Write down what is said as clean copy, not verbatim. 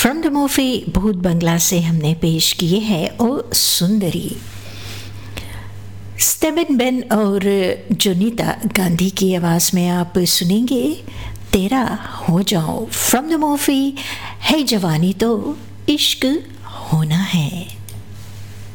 From the movie भूत बंगला से हमने पेश किए हैं ओ सुंदरी। स्टेवन बेन और जोनीता गांधी की आवाज़ में आप सुनेंगे तेरा हो जाओ फ्रॉम द मूवी है जवानी तो इश्क होना है।